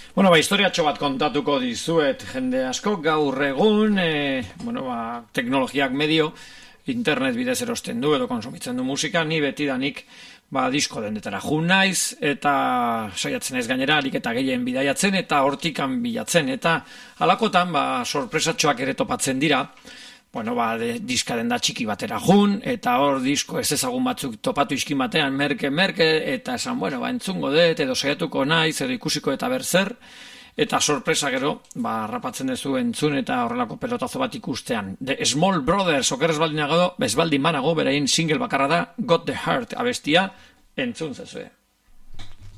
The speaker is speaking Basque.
Bueno, historiatxo bat kontatuko dizuet jende asko gaur egun, teknologiak medio, internet bidez erosten du edo konsumitzen du musika, ni betidanik disko dendetara jun naiz, eta saiatzen ez gainera, alik eta gehien bidaiatzen, eta hortikan bilatzen, eta halakotan, sorpresatxoak ere topatzen dira, diska denda txiki batera jun, eta hor disko ez ezagun batzuk topatu iskin batean, merke, eta esan, entzungo dut, edo saiatuko naiz, edo ikusiko eta berzer, eta sorpresa gero, rapatzen dezu entzun eta horrelako pelotazo bat ikustean. The Small Brothers, okerrez baldin manago, beraien single bakarra da, Got the Heart, abestia, entzun zezue.